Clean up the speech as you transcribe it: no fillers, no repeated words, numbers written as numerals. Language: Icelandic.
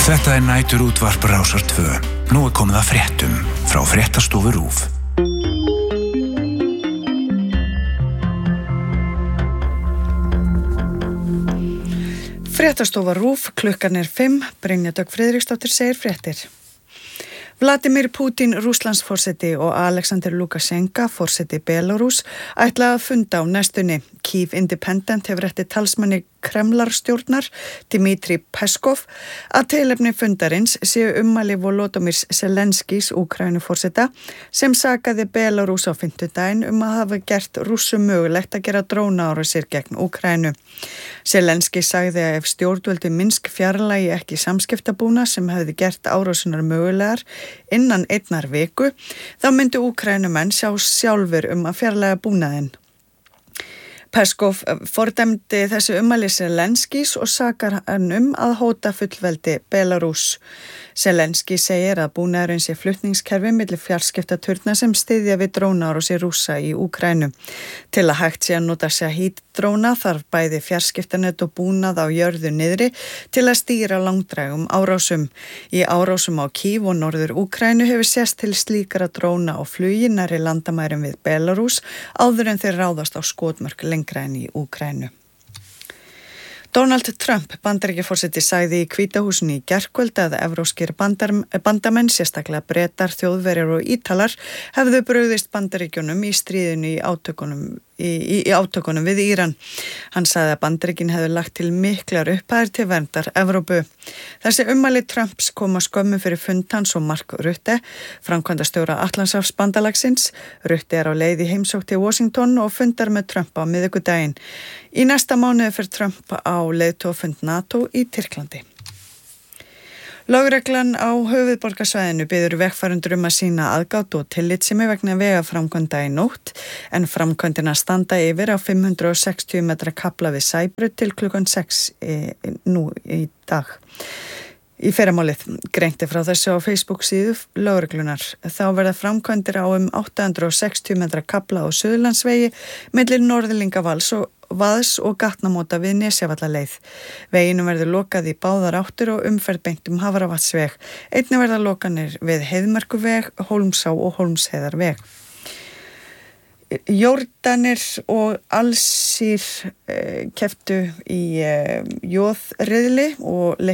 Þetta næturútvarp Rásar 2. Nú komið að fréttum frá Fréttastofu RÚV. Fréttastofa RÚV, klukkan 5, Brynja Dögg Friðriksdóttir segir fréttir. Vladimir Putin, Rússlandsforseti og Alexander Lukashenka, forseti Belarús, ætla að funda á næstunni. Kyiv Independent hefur eftir talsmanni Kremlarstjórnar, Dmitri Peskov, að tilefni fundarins séu ummæli Volodymyrs Zelenskís, Úkraínuforseta, sem sakaði Belarús á fimmtudaginn að hafa gert Rússum mögulegt að gera drónaárásir gegn Úkraínu. Zelenskí sagði að ef stjórnvöldu Minsk fjarlægi ekki samskiptabúna sem hefði gert árásunar mögulegar innan einnar viku, þá myndu Úkraínumenn sjá sjálfur að fjarlæga búnaðinn. Peskov fordæmdi þessi ummæli Zelenskís og sakar hann að hóta fullveldi Belarús. Zelenskí segir að búnaðurinn sé flutningskerfi milli fjarskiptaturna sem styðja við drónaárásir Rússa í Úkraínu. Til að hægt sé að nota Shahid-dróna þarf bæði fjarskiptanet og búnað á jörðu niðri til að stýra langdrægum árásum. Í árásum á Kyiv og norður Úkraínu hefur sést til slíkara dróna og flugi nærri landamærum við Belarús áður en þeir ráðast á skotmörk lengra en í Úkraínu. Donald Trump, Bandaríkjaforseti, sagði í Hvíta húsinu í gærkvöld að evrópskir bandamenn, sérstaklega Bretar, Þjóðverjar og Ítalar, hefðu brugðist Bandaríkjunum í stríðinu í átökunum við Íran. Hann sagði að Bandaríkin hefðu lagt til miklar upphæðir til verndar Evrópu. Þessi ummæli Trumps koma skömmu fyrir fund hans og Mark Rutte, framkvæmdastjóra Atlantshafsbandalagsins. Rutte er á leið í heimsókn til Washington og fundar með Trump á miðvikudaginn. Í næsta mánuði fer Trump á leiðtogafund NATO í Tyrklandi. Lögreglan á höfuðborgarsvæðinu biður vegfarendur að sýna aðgát og tillitssemi vegna vegaframkvæmda í nótt, en framkvæmdina standa yfir á 560 metra kafla við Sæbraut til klukkan 6 nú í dag. Í fyrramálið greinti frá þessu á Facebook síðu lögreglunar. Þá verða framkvæmdir á 860 metra kafla á Suðurlandsvegi milli Norðlingavaðs og gatnamóta við Nesjavallaleið. Veginum verður lokað í báðar áttir og umferð beint Hafravatnsveg. Einnig verða lokanir við Heiðmerkurveg, Hólmsá og Hólmsheiðarveg. Jórdanir og Alsír kepptu í jóðriðli og